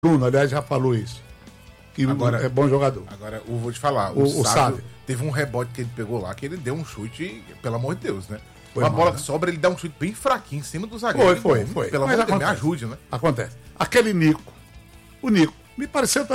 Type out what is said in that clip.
Bruno, aliás, já falou isso. Que Agora, é bom jogador. Agora, eu vou te falar, O Sábio teve um rebote que ele pegou lá, que ele deu um chute, pelo amor de Deus, né? Foi Uma mal, bola né? que sobra, ele dá um chute bem fraquinho em cima do zagueiro. Foi. Pelo Mas amor de Deus, me acontece. ajude, né? Acontece. Aquele Nico, o Nico, me pareceu